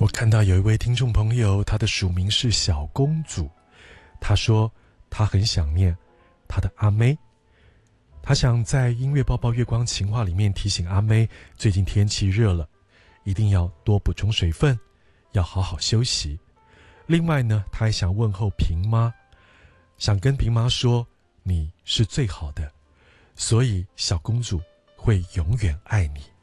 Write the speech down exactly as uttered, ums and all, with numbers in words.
我看到有一位听众朋友，他的署名是小公主，他说他很想念他的阿妹，他想在音乐抱抱月光情话里面提醒阿妹，最近天气热了，一定要多补充水分，要好好休息。另外呢，他还想问候平妈，想跟平妈说你是最好的，所以小公主会永远爱你。